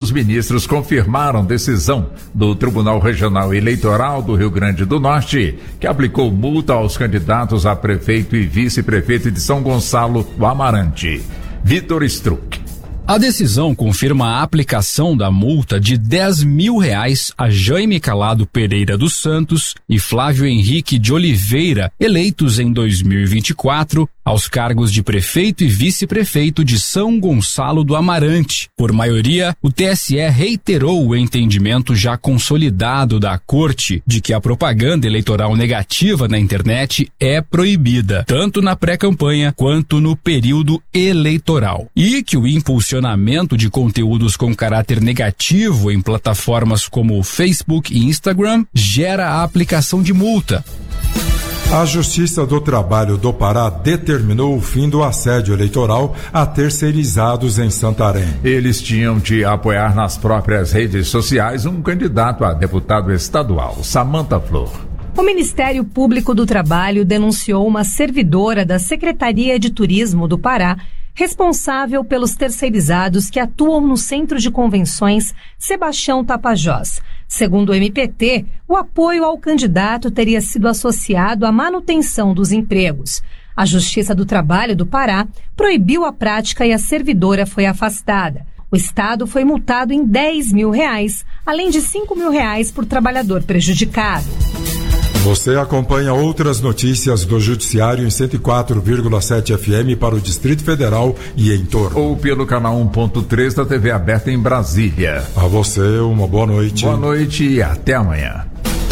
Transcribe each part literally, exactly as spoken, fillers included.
os ministros confirmaram decisão do Tribunal Regional Eleitoral do Rio Grande do Norte, que aplicou multa aos candidatos a prefeito e vice-prefeito de São Gonçalo do Amarante. Vitor Struck. A decisão confirma a aplicação da multa de dez mil reais a Jaime Calado Pereira dos Santos e Flávio Henrique de Oliveira, eleitos em dois mil e vinte e quatro, aos cargos de prefeito e vice-prefeito de São Gonçalo do Amarante. Por maioria, o T S E reiterou o entendimento já consolidado da Corte de que a propaganda eleitoral negativa na internet é proibida, tanto na pré-campanha quanto no período eleitoral, e que o impulsionamento de conteúdos com caráter negativo em plataformas como Facebook e Instagram gera a aplicação de multa. A Justiça do Trabalho do Pará determinou o fim do assédio eleitoral a terceirizados em Santarém. Eles tinham de apoiar nas próprias redes sociais um candidato a deputado estadual, Samanta Flor. O Ministério Público do Trabalho denunciou uma servidora da Secretaria de Turismo do Pará responsável pelos terceirizados que atuam no Centro de Convenções Sebastião Tapajós. Segundo o M P T, o apoio ao candidato teria sido associado à manutenção dos empregos. A Justiça do Trabalho do Pará proibiu a prática e a servidora foi afastada. O Estado foi multado em dez mil reais, além de cinco mil reais por trabalhador prejudicado. Você acompanha outras notícias do Judiciário em cento e quatro vírgula sete F M para o Distrito Federal e em torno. Ou pelo canal um ponto três da T V aberta em Brasília. A você, uma boa noite. Boa noite e até amanhã.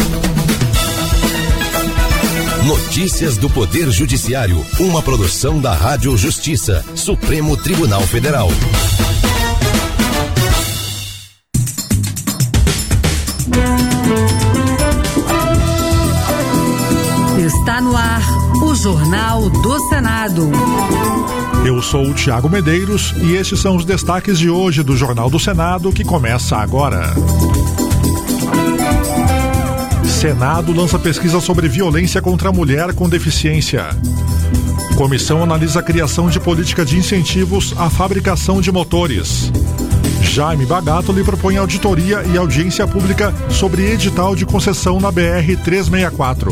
Notícias do Poder Judiciário, uma produção da Rádio Justiça, Supremo Tribunal Federal. Está no ar o Jornal do Senado. Eu sou o Tiago Medeiros e estes são os destaques de hoje do Jornal do Senado, que começa agora. Senado lança pesquisa sobre violência contra a mulher com deficiência. Comissão analisa a criação de política de incentivos à fabricação de motores. Jaime Bagato lhe propõe auditoria e audiência pública sobre edital de concessão na B R trezentos e sessenta e quatro.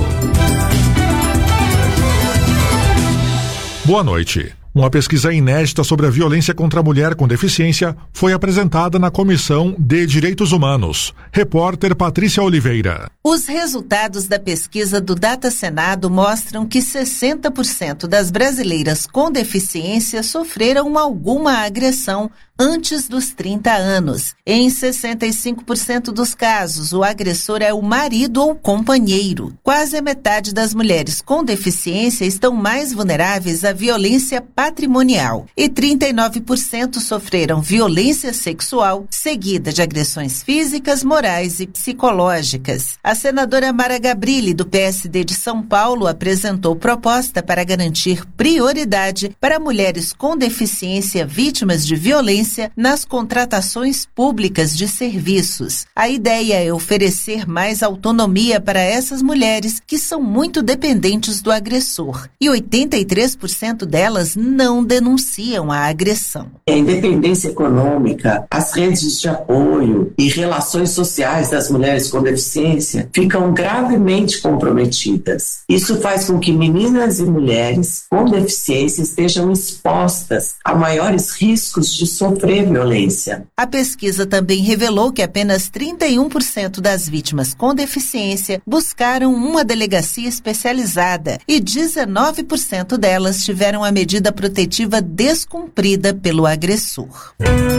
Boa noite. Uma pesquisa inédita sobre a violência contra a mulher com deficiência foi apresentada na Comissão de Direitos Humanos. Repórter Patrícia Oliveira. Os resultados da pesquisa do Data Senado mostram que sessenta por cento das brasileiras com deficiência sofreram alguma agressão antes dos trinta anos. Em sessenta e cinco por cento dos casos, o agressor é o marido ou companheiro. Quase a metade das mulheres com deficiência estão mais vulneráveis à violência patrimonial e trinta e nove por cento sofreram violência sexual, seguida de agressões físicas, morais e psicológicas. A senadora Mara Gabrilli, do P S D de São Paulo, apresentou proposta para garantir prioridade para mulheres com deficiência vítimas de violência nas contratações públicas de serviços. A ideia é oferecer mais autonomia para essas mulheres que são muito dependentes do agressor, e oitenta e três por cento delas não denunciam a agressão. A independência econômica, as redes de apoio e relações sociais das mulheres com deficiência ficam gravemente comprometidas. Isso faz com que meninas e mulheres com deficiência estejam expostas a maiores riscos de sofrer violência. A pesquisa também revelou que apenas trinta e um por cento das vítimas com deficiência buscaram uma delegacia especializada e dezenove por cento delas tiveram a medida protetiva descumprida pelo agressor.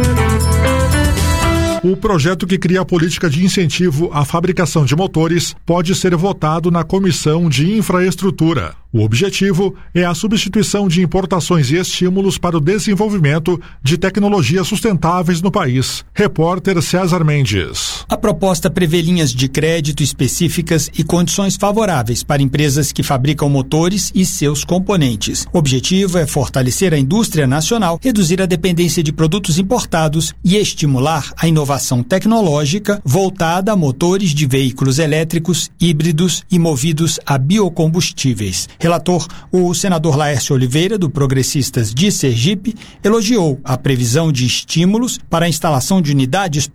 O projeto que cria a política de incentivo à fabricação de motores pode ser votado na Comissão de Infraestrutura. O objetivo é a substituição de importações e estímulos para o desenvolvimento de tecnologias sustentáveis no país. Repórter César Mendes. A proposta prevê linhas de crédito específicas e condições favoráveis para empresas que fabricam motores e seus componentes. O objetivo é fortalecer a indústria nacional, reduzir a dependência de produtos importados e estimular a inovação tecnológica voltada a motores de veículos elétricos, híbridos e movidos a biocombustíveis. Relator, o senador Laércio Oliveira, do Progressistas de Sergipe, elogiou a previsão de estímulos para a instalação de unidades